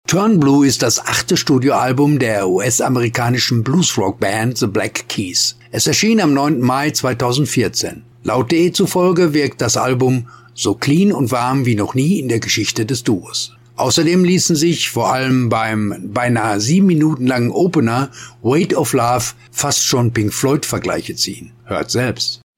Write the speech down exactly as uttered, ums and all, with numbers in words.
Turn Blue ist das achte Studioalbum der U S-amerikanischen Bluesrock-Band The Black Keys. Es erschien am neunten Mai zweitausendvierzehn. Laut D E zufolge wirkt das Album so clean und warm wie noch nie in der Geschichte des Duos. Außerdem ließen sich vor allem beim beinahe sieben Minuten langen Opener Weight of Love fast schon Pink Floyd-Vergleiche ziehen. Hört selbst.